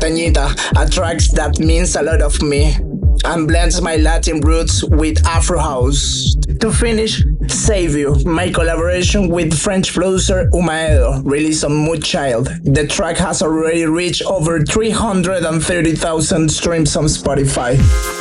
Tañita, a track that means a lot of me and blends my Latin roots with Afro house. To finish, Save You, my collaboration with French producer Umaedo, released on Mood Child. The track has already reached over 330,000 streams on Spotify.